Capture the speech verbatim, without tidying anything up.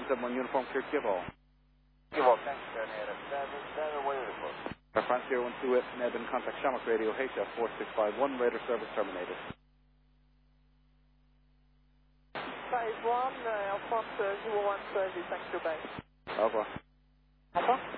seven one Uniform, clear to give all. Give all, thanks, Terminator. seven seven, what is it for? Air France zero one two eight, Nebin, contact Shamrock Radio, H F four six five one, radar service terminated. five one, uh, Air France uh, zero one two eight, thanks to base. Au revoir. Au revoir.